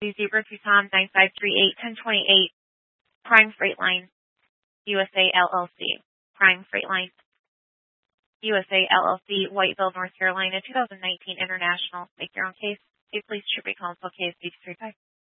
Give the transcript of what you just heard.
Zebra Tucson 9538-1028, Prime Freight Line, USA LLC. Prime Freight Line, USA LLC, Whiteville, North Carolina, 2019 International. Make your own case. Please should be console case 835.